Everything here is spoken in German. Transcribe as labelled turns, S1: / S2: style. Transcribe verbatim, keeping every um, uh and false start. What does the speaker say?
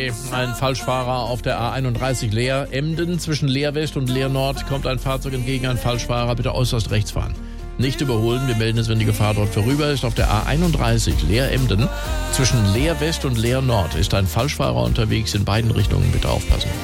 S1: Okay, ein Falschfahrer auf der A einunddreißig Leer-Emden. Zwischen Leer-West und Leer-Nord kommt ein Fahrzeug entgegen, ein Falschfahrer. Bitte äußerst rechts fahren. Nicht überholen, wir melden es, wenn die Gefahr dort vorüber ist. Auf der A einunddreißig Leer-Emden zwischen Leer-West und Leer-Nord ist ein Falschfahrer unterwegs. In beiden Richtungen bitte aufpassen.